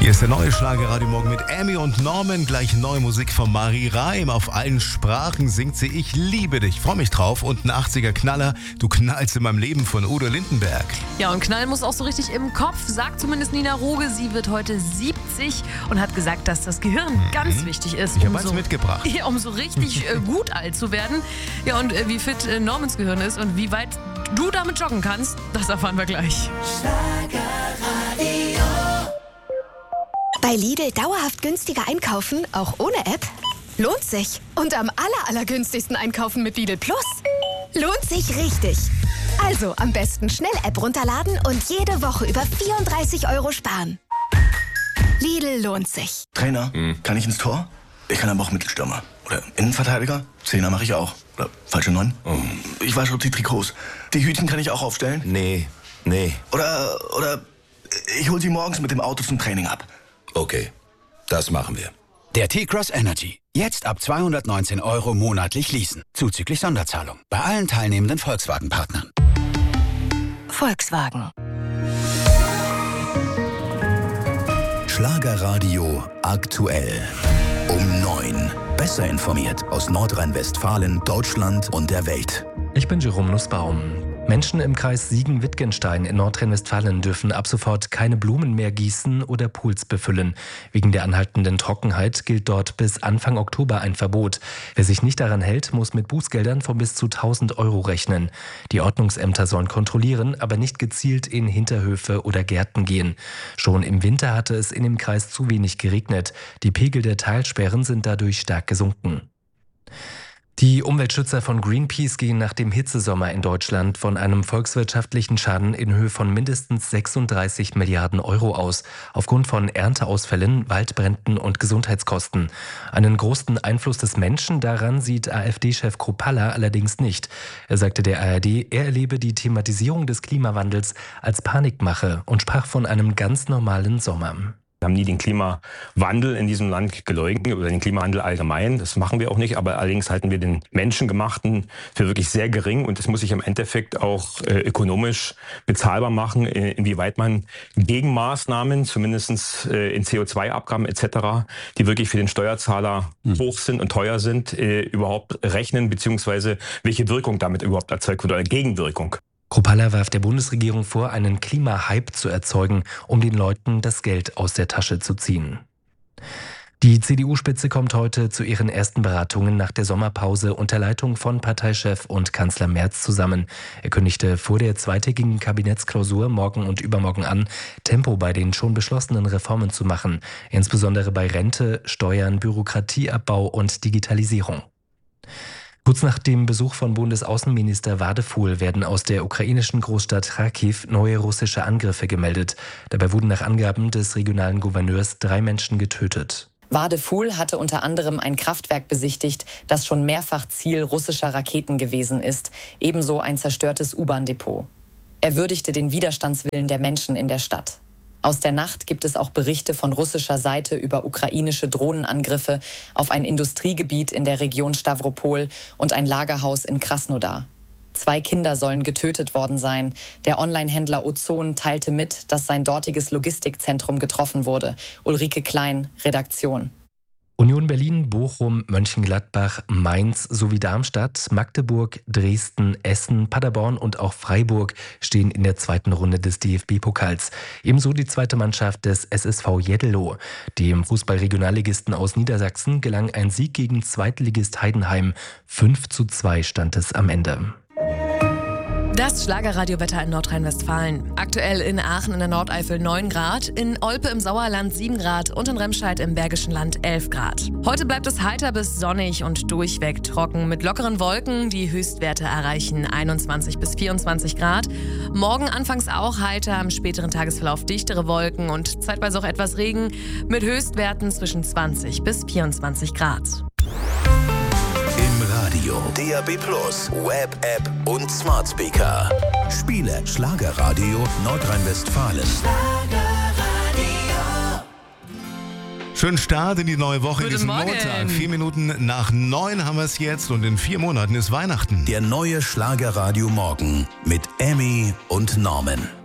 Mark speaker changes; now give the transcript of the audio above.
Speaker 1: Hier ist der neue Schlagerradio Morgen mit Amy und Norman. Gleich neue Musik von Marie Reim. Auf allen Sprachen singt sie Ich liebe dich. Freu mich drauf. Und ein 80er Knaller. Du knallst in meinem Leben von Udo Lindenberg.
Speaker 2: Ja, und knallen muss auch so richtig im Kopf, sagt zumindest Nina Ruge. Sie wird heute 70 und hat gesagt, dass das Gehirn ganz wichtig ist.
Speaker 1: Ich habe eins mitgebracht.
Speaker 2: Ja, um so richtig gut alt zu werden. Ja, und wie fit Normans Gehirn ist und wie weit du damit joggen kannst, das erfahren wir gleich.
Speaker 3: Schlagerradio. Bei Lidl dauerhaft günstiger einkaufen, auch ohne App? Lohnt sich. Und am allergünstigsten einkaufen mit Lidl Plus? Lohnt sich richtig. Also am besten schnell App runterladen und jede Woche über 34 € sparen. Lidl lohnt sich.
Speaker 4: Trainer, kann ich ins Tor? Ich kann aber auch Mittelstürmer. Oder Innenverteidiger? Zehner mache ich auch. Oder falsche 9? Ich wasche die Trikots. Die Hütchen kann ich auch aufstellen?
Speaker 5: Nee.
Speaker 4: Oder ich hol sie morgens mit dem Auto zum Training ab.
Speaker 5: Okay, das machen wir.
Speaker 6: Der T-Cross Energy. Jetzt ab 219 € monatlich leasen. Zuzüglich Sonderzahlung. Bei allen teilnehmenden Volkswagen-Partnern.
Speaker 3: Volkswagen.
Speaker 7: Schlagerradio aktuell. Um 9. Besser informiert aus Nordrhein-Westfalen, Deutschland und der Welt.
Speaker 8: Ich bin Jerome Nussbaum. Menschen im Kreis Siegen-Wittgenstein in Nordrhein-Westfalen dürfen ab sofort keine Blumen mehr gießen oder Pools befüllen. Wegen der anhaltenden Trockenheit gilt dort bis Anfang Oktober ein Verbot. Wer sich nicht daran hält, muss mit Bußgeldern von bis zu 1.000 € rechnen. Die Ordnungsämter sollen kontrollieren, aber nicht gezielt in Hinterhöfe oder Gärten gehen. Schon im Winter hatte es in dem Kreis zu wenig geregnet. Die Pegel der Talsperren sind dadurch stark gesunken. Die Umweltschützer von Greenpeace gehen nach dem Hitzesommer in Deutschland von einem volkswirtschaftlichen Schaden in Höhe von mindestens 36 Milliarden € aus, aufgrund von Ernteausfällen, Waldbränden und Gesundheitskosten. Einen großen Einfluss des Menschen daran sieht AfD-Chef Kropalla allerdings nicht. Er sagte der ARD, er erlebe die Thematisierung des Klimawandels als Panikmache und sprach von einem ganz normalen Sommer.
Speaker 9: Wir haben nie den Klimawandel in diesem Land geleugnet oder den Klimawandel allgemein. Das machen wir auch nicht. Aber allerdings halten wir den Menschengemachten für wirklich sehr gering. Und das muss sich im Endeffekt auch ökonomisch bezahlbar machen, inwieweit man Gegenmaßnahmen, zumindest in CO2-Abgaben etc., die wirklich für den Steuerzahler hoch sind und teuer sind, überhaupt rechnen, beziehungsweise welche Wirkung damit überhaupt erzeugt wird oder Gegenwirkung.
Speaker 8: Kropalla warf der Bundesregierung vor, einen Klimahype zu erzeugen, um den Leuten das Geld aus der Tasche zu ziehen. Die CDU-Spitze kommt heute zu ihren ersten Beratungen nach der Sommerpause unter Leitung von Parteichef und Kanzler Merz zusammen. Er kündigte vor der zweitägigen Kabinettsklausur morgen und übermorgen an, Tempo bei den schon beschlossenen Reformen zu machen, insbesondere bei Rente, Steuern, Bürokratieabbau und Digitalisierung. Kurz nach dem Besuch von Bundesaußenminister Wadefuhl werden aus der ukrainischen Großstadt Charkiw neue russische Angriffe gemeldet. Dabei wurden nach Angaben des regionalen Gouverneurs 3 Menschen getötet.
Speaker 10: Wadefuhl hatte unter anderem ein Kraftwerk besichtigt, das schon mehrfach Ziel russischer Raketen gewesen ist, ebenso ein zerstörtes U-Bahn-Depot. Er würdigte den Widerstandswillen der Menschen in der Stadt. Aus der Nacht gibt es auch Berichte von russischer Seite über ukrainische Drohnenangriffe auf ein Industriegebiet in der Region Stawropol und ein Lagerhaus in Krasnodar. 2 Kinder sollen getötet worden sein. Der Online-Händler Ozon teilte mit, dass sein dortiges Logistikzentrum getroffen wurde. Ulrike Klein, Redaktion.
Speaker 8: Union Berlin, Bochum, Mönchengladbach, Mainz sowie Darmstadt, Magdeburg, Dresden, Essen, Paderborn und auch Freiburg stehen in der zweiten Runde des DFB-Pokals. Ebenso die zweite Mannschaft des SSV Jeddeloh. Dem Fußball-Regionalligisten aus Niedersachsen gelang ein Sieg gegen Zweitligist Heidenheim. 5:2 stand es am Ende.
Speaker 2: Das Schlagerradiowetter in Nordrhein-Westfalen. Aktuell in Aachen in der Nordeifel 9 Grad, in Olpe im Sauerland 7 Grad und in Remscheid im Bergischen Land 11 Grad. Heute bleibt es heiter bis sonnig und durchweg trocken mit lockeren Wolken. Die Höchstwerte erreichen 21 bis 24 Grad. Morgen anfangs auch heiter, am späteren Tagesverlauf dichtere Wolken und zeitweise auch etwas Regen mit Höchstwerten zwischen 20 bis 24 Grad.
Speaker 7: Radio, DAB+, Web, App und Smart Speaker. Spiele Schlagerradio Nordrhein-Westfalen.
Speaker 1: Schönen Start in die neue Woche,
Speaker 2: Guten
Speaker 1: diesen
Speaker 2: Morgen.
Speaker 1: Montag. 4 Minuten nach 9 haben wir es jetzt und in 4 Monaten ist Weihnachten.
Speaker 7: Der neue Schlagerradio Morgen mit Amy und Norman.